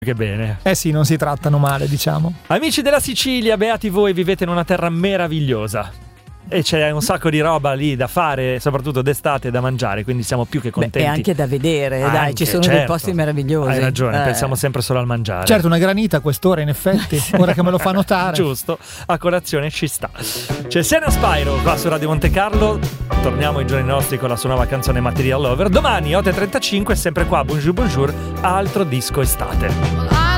Che bene. Eh sì, non si trattano male, diciamo. Amici della Sicilia, beati voi, vivete in una terra meravigliosa. E c'è un sacco di roba lì da fare, soprattutto d'estate, da mangiare, quindi siamo più che contenti. E anche da vedere, dai, ci sono dei posti meravigliosi. Hai ragione, pensiamo sempre solo al mangiare. Certo, una granita a quest'ora, in effetti, ora che me lo fa notare. Giusto, a colazione ci sta. C'è Siena Spyro qua su Radio Monte Carlo. Torniamo ai giorni nostri con la sua nuova canzone Material Lover. Domani 8:35, sempre qua, Bonjour Bonjour, altro disco estate.